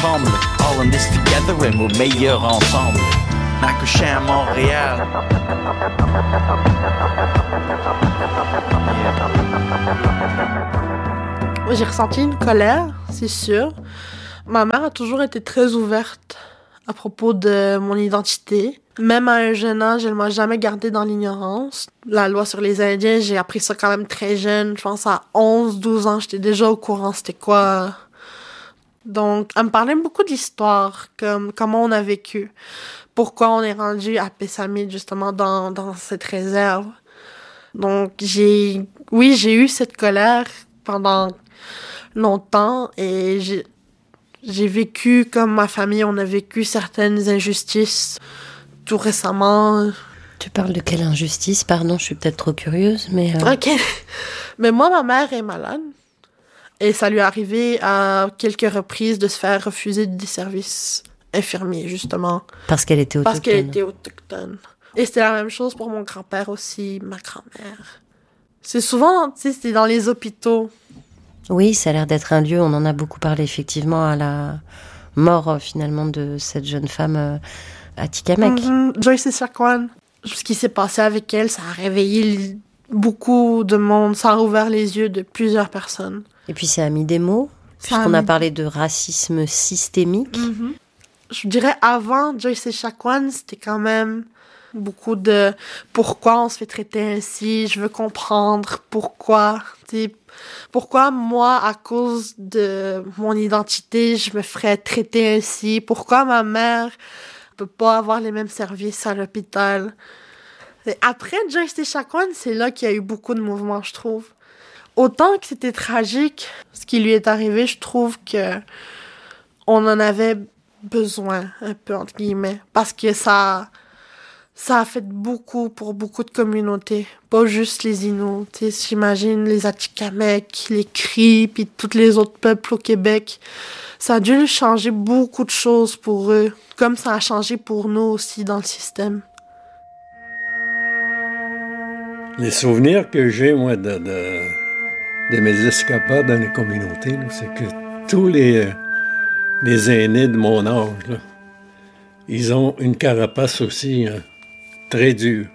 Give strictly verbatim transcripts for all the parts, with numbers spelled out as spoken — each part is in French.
ensemble. All in this together and we're meilleurs ensemble. Nakushan, Montréal. Moi, j'ai ressenti une colère, c'est sûr. Ma mère a toujours été très ouverte à propos de mon identité. Même à un jeune âge, elle m'a jamais gardée dans l'ignorance. La loi sur les Indiens, j'ai appris ça quand même très jeune. Je pense à onze, douze ans, j'étais déjà au courant c'était quoi. Donc, elle me parlait beaucoup de l'histoire, comme comment on a vécu. Pourquoi on est rendu à Pessamit, justement, dans, dans cette réserve. Donc, j'ai... Oui, j'ai eu cette colère pendant longtemps et j'ai... J'ai vécu, comme ma famille, on a vécu certaines injustices tout récemment. Tu parles de quelle injustice? Pardon, je suis peut-être trop curieuse, mais... Euh... OK. Mais moi, ma mère est malade. Et ça lui est arrivé à quelques reprises de se faire refuser des services infirmiers, justement. Parce qu'elle était autochtone. Parce qu'elle était autochtone. Et c'était la même chose pour mon grand-père aussi, ma grand-mère. C'est souvent, tu sais, c'était dans les hôpitaux. Oui, ça a l'air d'être un lieu, on en a beaucoup parlé effectivement à la mort euh, finalement de cette jeune femme euh, à Tikamek. Mm-hmm. Joyce Echaquan. Ce qui s'est passé avec elle, ça a réveillé beaucoup de monde, ça a ouvert les yeux de plusieurs personnes. Et puis ça a mis des mots, ça puisqu'on a, mis... a parlé de racisme systémique. Mm-hmm. Je dirais avant Joyce Echaquan, c'était quand même beaucoup de pourquoi on se fait traiter ainsi, je veux comprendre pourquoi, tu sais, pourquoi moi, à cause de mon identité, je me ferais traiter ainsi, pourquoi ma mère peut pas avoir les mêmes services à l'hôpital. Et après Joyce Echaquan, c'est là qu'il y a eu beaucoup de mouvements, je trouve. Autant que c'était tragique, ce qui lui est arrivé, je trouve que on en avait besoin, un peu, entre guillemets, parce que ça... Ça a fait beaucoup pour beaucoup de communautés, pas juste les Inuits. Tu sais, j'imagine les Atikamekw, les Cris, puis tous les autres peuples au Québec. Ça a dû changer beaucoup de choses pour eux, comme ça a changé pour nous aussi dans le système. Les souvenirs que j'ai, moi, de, de, de mes escapades dans les communautés, là, c'est que tous les, les aînés de mon âge, là, ils ont une carapace aussi... Hein, très dur.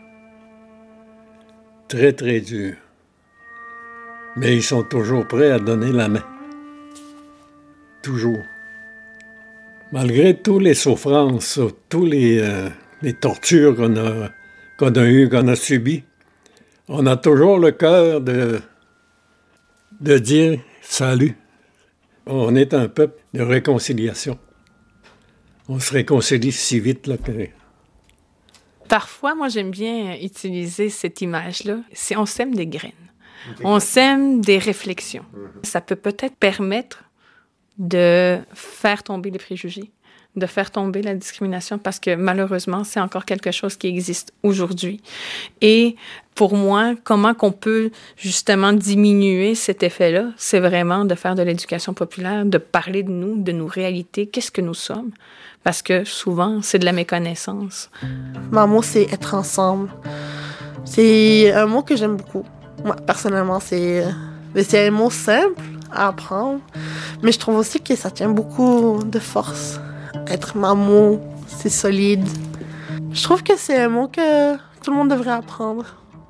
Très, très dur. Mais ils sont toujours prêts à donner la main. Toujours. Malgré toutes les souffrances, toutes les, euh, les tortures qu'on a, qu'on a eues, qu'on a subies, on a toujours le cœur de, de dire « Salut ». On est un peuple de réconciliation. On se réconcilie si vite là, que... Parfois, moi, j'aime bien utiliser cette image-là. C'est on sème des graines. On sème des réflexions. Ça peut peut-être permettre de faire tomber les préjugés, de faire tomber la discrimination, parce que malheureusement, c'est encore quelque chose qui existe aujourd'hui. Et pour moi, comment qu'on peut justement diminuer cet effet-là, c'est vraiment de faire de l'éducation populaire, de parler de nous, de nos réalités, qu'est-ce que nous sommes. Parce que souvent, c'est de la méconnaissance. Mon mot, c'est être ensemble. C'est un mot que j'aime beaucoup. Moi, personnellement, c'est, c'est un mot simple à apprendre. Mais je trouve aussi que ça tient beaucoup de force. Être mamo, c'est solide. Je trouve que c'est un mot que tout le monde devrait apprendre.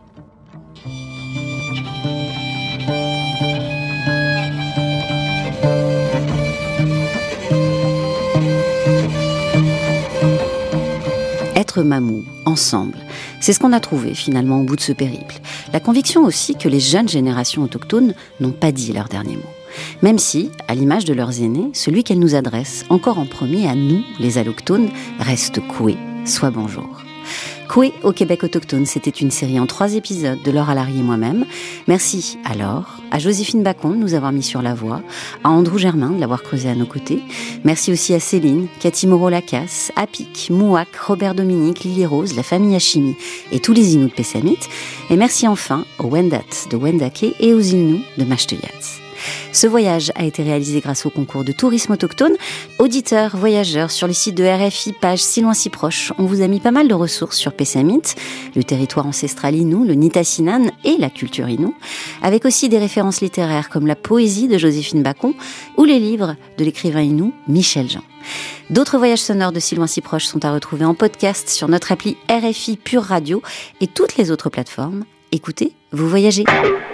Être mamou, ensemble. C'est ce qu'on a trouvé finalement au bout de ce périple. La conviction aussi que les jeunes générations autochtones n'ont pas dit leur dernier mot. Même si, à l'image de leurs aînés, celui qu'elles nous adressent, encore en premier à nous, les allochtones, reste Koué, soit bonjour. Koué au Québec autochtone, c'était une série en trois épisodes de Laure Alary et moi-même. Merci à Laure, à Joséphine Bacon de nous avoir mis sur la voie, à Andrew Germain de l'avoir creusé à nos côtés. Merci aussi à Céline, Cathy Moreau-Lacasse, Apik, Mouak, Robert Dominique, Lily Rose, la famille Hachimi et tous les Inuits de Pessamit. Et merci enfin aux Wendat de Wendake et aux Inuits de Mashteuiatsi. Ce voyage a été réalisé grâce au concours de tourisme autochtone. Auditeurs, voyageurs, sur le site de R F I, page Si loin si proche, on vous a mis pas mal de ressources sur Pessamit, le territoire ancestral Innu, le Nitassinan et la culture Innu, avec aussi des références littéraires comme la poésie de Joséphine Bacon ou les livres de l'écrivain Innu Michel Jean. D'autres voyages sonores de Si loin si proche sont à retrouver en podcast sur notre appli R F I Pure Radio et toutes les autres plateformes. Écoutez, vous voyagez.